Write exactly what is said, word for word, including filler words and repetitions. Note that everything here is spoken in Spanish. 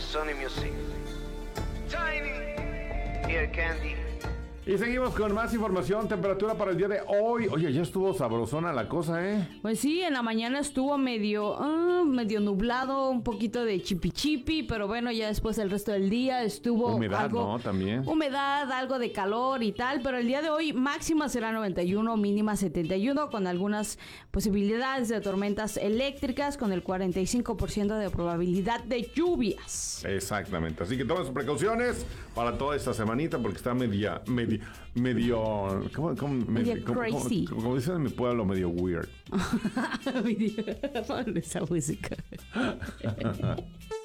Sony Music. Tiny. Here Candy. Y seguimos con más información, temperatura para el día de hoy. Oye, ya estuvo sabrosona la cosa, ¿eh? Pues sí, en la mañana estuvo medio, uh, medio nublado, un poquito de chipi chipi, pero bueno, ya después el resto del día estuvo humedad, algo, ¿no? También. Humedad, algo de calor y tal, pero el día de hoy máxima será noventa y uno, mínima setenta y uno, con algunas posibilidades de tormentas eléctricas, con el cuarenta y cinco por ciento de probabilidad de lluvias. Exactamente, así que tomen sus precauciones para toda esta semanita porque está media, media medio, ¿cómo, cómo, medio medio crazy. Como, como dicen en mi pueblo, medio weird. Esa música.